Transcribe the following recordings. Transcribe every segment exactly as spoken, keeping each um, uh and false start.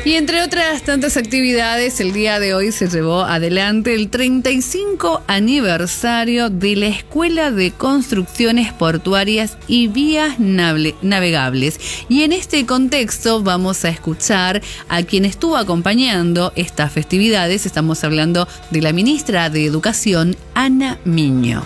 Y entre otras tantas actividades, el día de hoy se llevó adelante el treinta y cinco aniversario de la Escuela de Construcciones Portuarias y Vías Navegables. Y en este contexto vamos a escuchar a quien estuvo acompañando estas festividades. Estamos hablando de la ministra de Educación, Ana Miño.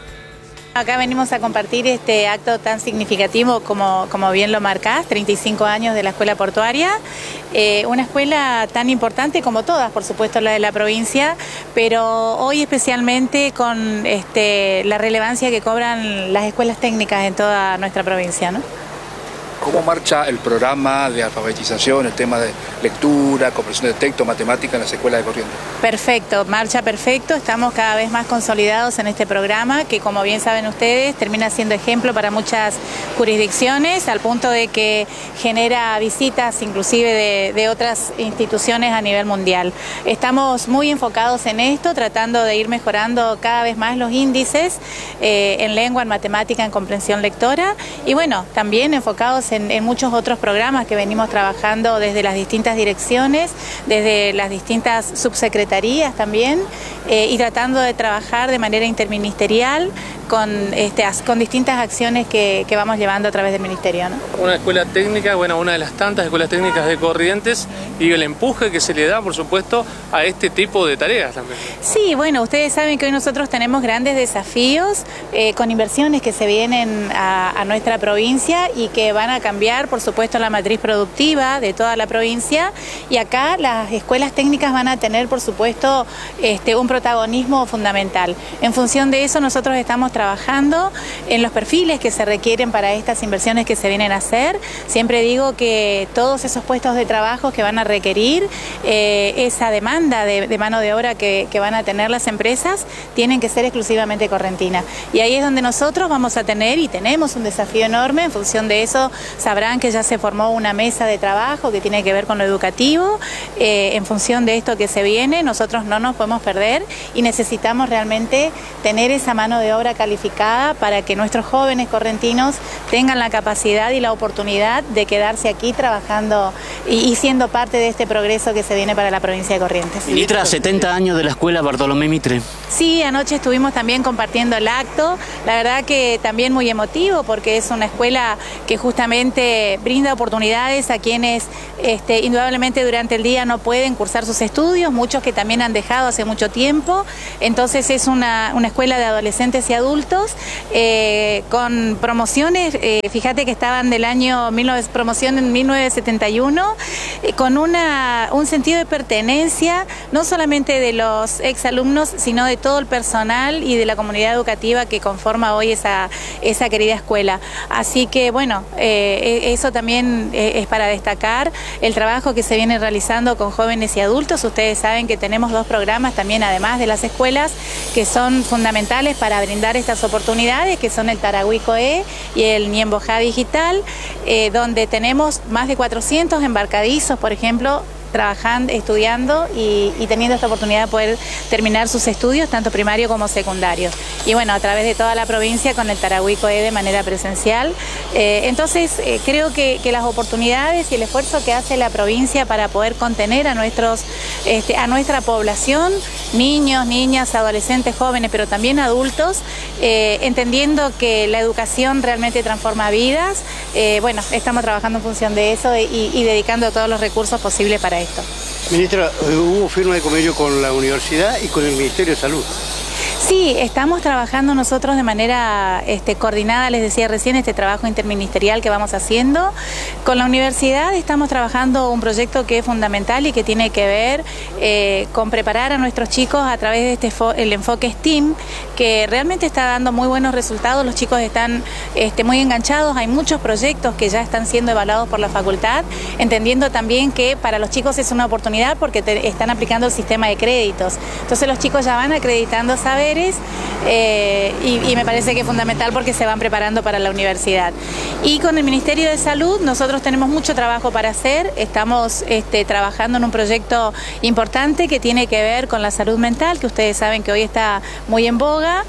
Acá venimos a compartir este acto tan significativo como, como bien lo marcás, treinta y cinco años de la Escuela Portuaria, eh, una escuela tan importante como todas, por supuesto la de la provincia, pero hoy especialmente con este, la relevancia que cobran las escuelas técnicas en toda nuestra provincia, ¿no? ¿Cómo marcha el programa de alfabetización, el tema de lectura, comprensión de texto, matemática en las escuelas de Corrientes? Perfecto, marcha perfecto. Estamos cada vez más consolidados en este programa que, como bien saben ustedes, termina siendo ejemplo para muchas jurisdicciones, al punto de que genera visitas inclusive de, de otras instituciones a nivel mundial. Estamos muy enfocados en esto, tratando de ir mejorando cada vez más los índices eh, en lengua, en matemática, en comprensión lectora y bueno, también enfocados en En, en muchos otros programas que venimos trabajando desde las distintas direcciones, desde las distintas subsecretarías también, eh, y tratando de trabajar de manera interministerial con, este, con distintas acciones que, que vamos llevando a través del Ministerio, ¿no? Una escuela técnica, bueno, una de las tantas escuelas técnicas de Corrientes y el empuje que se le da, por supuesto, a este tipo de tareas también. Sí, bueno, ustedes saben que hoy nosotros tenemos grandes desafíos eh, con inversiones que se vienen a, a nuestra provincia y que van a cambiar, por supuesto, la matriz productiva de toda la provincia y acá las escuelas técnicas van a tener, por supuesto, este, un protagonismo fundamental. En función de eso, nosotros estamos trabajando en los perfiles que se requieren para estas inversiones que se vienen a hacer. Siempre digo que todos esos puestos de trabajo que van a requerir eh, esa demanda de, de mano de obra que, que van a tener las empresas tienen que ser exclusivamente correntinas. Y ahí es donde nosotros vamos a tener y tenemos un desafío enorme. En función de eso, sabrán que ya se formó una mesa de trabajo que tiene que ver con lo educativo. Eh, en función de esto que se viene, nosotros no nos podemos perder y necesitamos realmente tener esa mano de obra calificada para que nuestros jóvenes correntinos tengan la capacidad y la oportunidad de quedarse aquí trabajando y, y siendo parte de este progreso que se viene para la provincia de Corrientes. Ministra, setenta años de la Escuela Bartolomé Mitre. Sí, anoche estuvimos también compartiendo el acto, la verdad que también muy emotivo porque es una escuela que justamente brinda oportunidades a quienes este, indudablemente durante el día no pueden cursar sus estudios, muchos que también han dejado hace mucho tiempo, entonces es una, una escuela de adolescentes y adultos eh, con promociones, eh, fíjate que estaban del año mil novecientos, promoción en mil novecientos setenta y uno, eh, con una, un sentido de pertenencia no solamente de los exalumnos, sino de todo el personal y de la comunidad educativa que conforma hoy esa, esa querida escuela. Así que bueno, eh, eso también es para destacar el trabajo que se viene realizando con jóvenes y adultos. Ustedes saben que tenemos dos programas también, además de las escuelas, que son fundamentales para brindar estas oportunidades, que son el Taragüí COE y el Niembojá Digital, eh, donde tenemos más de cuatrocientos embarcadizos, por ejemplo, trabajando, estudiando y, y teniendo esta oportunidad de poder terminar sus estudios, tanto primario como secundario. Y bueno, a través de toda la provincia con el Taragüí COE de manera presencial. Eh, entonces, eh, creo que, que las oportunidades y el esfuerzo que hace la provincia para poder contener a, nuestros, este, a nuestra población, niños, niñas, adolescentes, jóvenes, pero también adultos, eh, entendiendo que la educación realmente transforma vidas, eh, bueno, estamos trabajando en función de eso y, y dedicando todos los recursos posibles para esto. Ministra, hubo firma de convenio con la universidad y con el Ministerio de Salud. Sí, estamos trabajando nosotros de manera este, coordinada, les decía recién, este trabajo interministerial que vamos haciendo. Con la universidad estamos trabajando un proyecto que es fundamental y que tiene que ver eh, con preparar a nuestros chicos a través de este el enfoque STEAM, que realmente está dando muy buenos resultados. Los chicos están este, muy enganchados, hay muchos proyectos que ya están siendo evaluados por la facultad, entendiendo también que para los chicos es una oportunidad porque te, están aplicando el sistema de créditos. Entonces los chicos ya van acreditando saberes Eh, y, y me parece que es fundamental porque se van preparando para la universidad. Y con el Ministerio de Salud nosotros tenemos mucho trabajo para hacer, estamos este, trabajando en un proyecto importante que tiene que ver con la salud mental, que ustedes saben que hoy está muy en boga.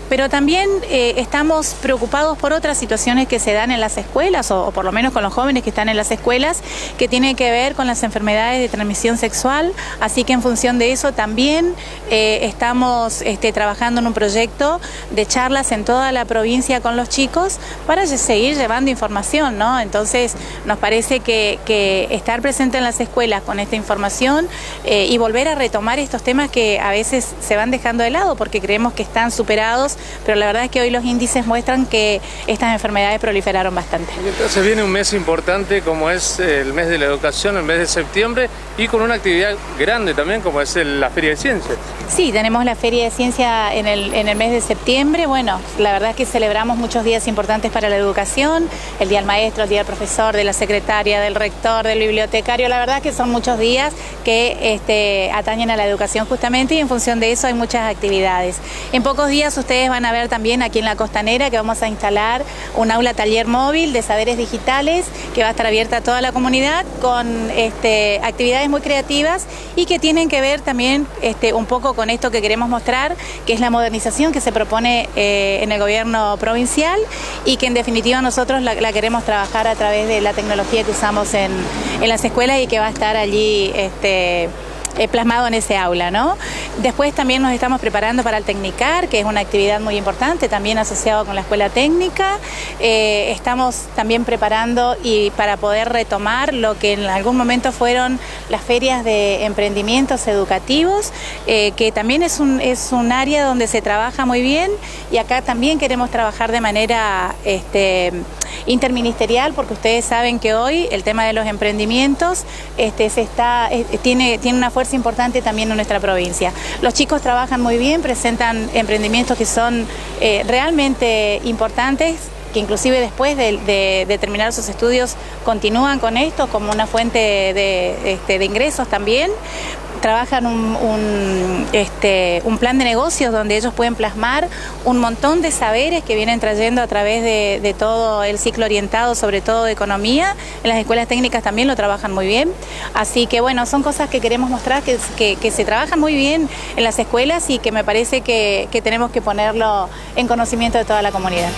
pero también eh, estamos preocupados por otras situaciones que se dan en las escuelas, o, o por lo menos con los jóvenes que están en las escuelas, que tienen que ver con las enfermedades de transmisión sexual, así que en función de eso también eh, estamos este, trabajando en un proyecto de charlas en toda la provincia con los chicos para seguir llevando información, ¿no? Entonces nos parece que, que estar presente en las escuelas con esta información eh, y volver a retomar estos temas que a veces se van dejando de lado porque creemos que están superados, pero la verdad es que hoy los índices muestran que estas enfermedades proliferaron bastante. Entonces viene un mes importante como es el mes de la educación, el mes de septiembre, y con una actividad grande también como es el, la Feria de Ciencias. Sí, tenemos la Feria de Ciencia en el, en el mes de septiembre. Bueno, la verdad es que celebramos muchos días importantes para la educación, el Día del Maestro, el Día del Profesor, de la Secretaria, del Rector, del Bibliotecario. La verdad es que son muchos días que este, atañen a la educación justamente, y en función de eso hay muchas actividades. En pocos días ustedes van a ver también aquí en la Costanera que vamos a instalar un aula taller móvil de saberes digitales que va a estar abierta a toda la comunidad con este, actividades muy creativas y que tienen que ver también este, un poco con esto que queremos mostrar, que es la modernización que se propone eh, en el gobierno provincial y que en definitiva nosotros la, la queremos trabajar a través de la tecnología que usamos en, en las escuelas y que va a estar allí este, eh, plasmado en ese aula, ¿no? Después también nos estamos preparando para el Tecnicar, que es una actividad muy importante, también asociado con la Escuela Técnica. Eh, estamos también preparando y para poder retomar lo que en algún momento fueron las ferias de emprendimientos educativos, eh, que también es un, es un área donde se trabaja muy bien, y acá también queremos trabajar de manera este, interministerial, porque ustedes saben que hoy el tema de los emprendimientos este, se está, eh, tiene, tiene una fuerza importante también en nuestra provincia. Los chicos trabajan muy bien, presentan emprendimientos que son eh, realmente importantes, que inclusive después de, de, de terminar sus estudios continúan con esto como una fuente de, este, de ingresos también. Trabajan un, un, este, un plan de negocios donde ellos pueden plasmar un montón de saberes que vienen trayendo a través de, de todo el ciclo orientado, sobre todo de economía. En las escuelas técnicas también lo trabajan muy bien. Así que bueno, son cosas que queremos mostrar, que, que, que se trabajan muy bien en las escuelas y que me parece que, que tenemos que ponerlo en conocimiento de toda la comunidad.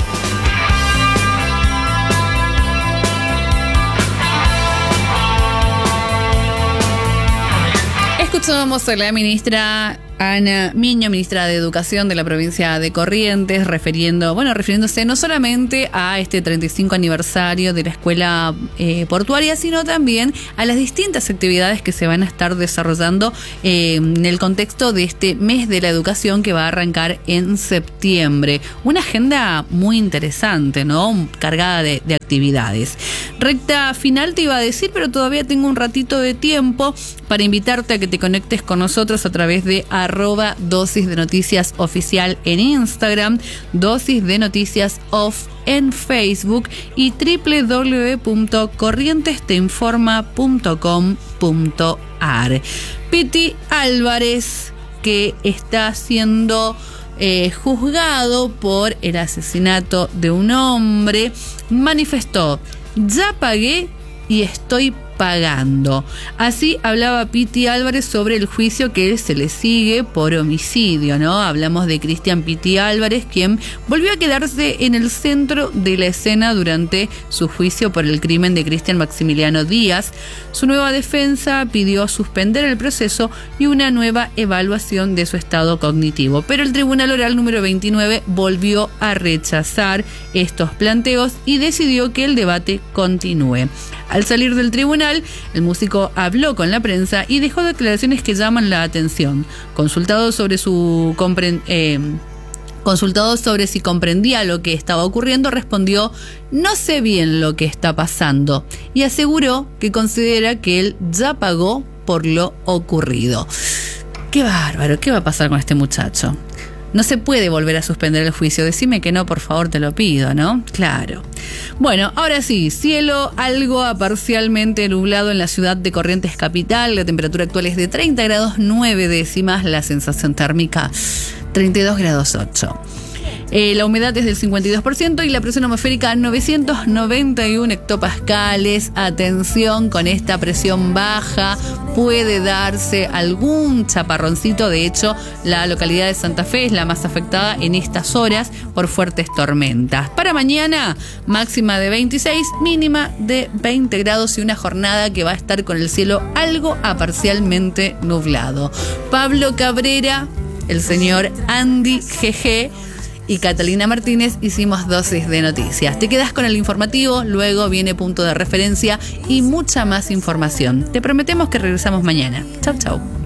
Escuchamos a la ministra Ana Miño, ministra de Educación de la provincia de Corrientes, refiriendo, bueno, refiriéndose no solamente a este treinta y cinco aniversario de la escuela eh, portuaria, sino también a las distintas actividades que se van a estar desarrollando eh, en el contexto de este mes de la educación que va a arrancar en septiembre. Una agenda muy interesante, ¿no? Cargada de, de actividades. Recta final te iba a decir, pero todavía tengo un ratito de tiempo para invitarte a que te conectes con nosotros a través de arroba dosis de noticias oficial en Instagram, dosis de noticias off en Facebook y doble u doble u doble u punto corrientes te informa punto com punto a r. Piti Álvarez, que está siendo eh, juzgado por el asesinato de un hombre, manifestó: ya pagué y estoy pagando. Así hablaba Piti Álvarez sobre el juicio que se le sigue por homicidio, ¿no? Hablamos de Cristian Piti Álvarez, quien volvió a quedarse en el centro de la escena durante su juicio por el crimen de Cristian Maximiliano Díaz. Su nueva defensa pidió suspender el proceso y una nueva evaluación de su estado cognitivo, pero el Tribunal Oral número veintinueve volvió a rechazar estos planteos y decidió que el debate continúe. Al salir del tribunal, el músico habló con la prensa y dejó declaraciones que llaman la atención. Consultado sobre su compren- eh, consultado sobre si comprendía lo que estaba ocurriendo, respondió: no sé bien lo que está pasando, y aseguró que considera que él ya pagó por lo ocurrido. Qué bárbaro, ¿qué va a pasar con este muchacho? No se puede volver a suspender el juicio. Decime que no, por favor, te lo pido, ¿no? Claro. Bueno, ahora sí, cielo algo parcialmente nublado en la ciudad de Corrientes capital. La temperatura actual es de treinta grados nueve décimas, la sensación térmica treinta y dos grados ocho. Eh, la humedad es del cincuenta y dos por ciento y la presión atmosférica novecientos noventa y uno hectopascales. Atención con esta presión baja, puede darse algún chaparroncito. De hecho, la localidad de Santa Fe es la más afectada en estas horas por fuertes tormentas. Para mañana, máxima de veintiséis, mínima de veinte grados y una jornada que va a estar con el cielo algo a parcialmente nublado. Pablo Cabrera, el señor Andy G G y Catalina Martínez hicimos dosis de noticias. Te quedas con el informativo, luego viene punto de referencia y mucha más información. Te prometemos que regresamos mañana. Chau, chau.